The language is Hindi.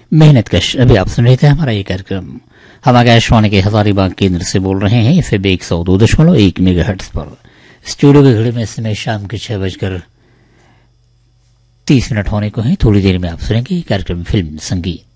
मेहनतकश। अभी आप सुन रहे थे हमारा ये कार्यक्रम। हम आकाशवाणी के हजारीबाग केंद्र से बोल रहे हैं FM 102.1 मेगाहर्ट्ज पर। स्टूडियो की घड़ी में इस समय शाम के 6:30 होने को हैं। थोड़ी देर में आप सुनेंगे कार्यक्रम फिल्म संगीत।